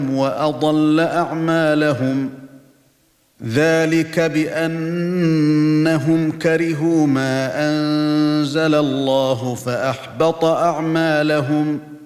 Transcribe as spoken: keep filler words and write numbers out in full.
وأضل أعمالهم ذلك بأنهم كرهوا ما أنزل الله فأحبط أعمالهم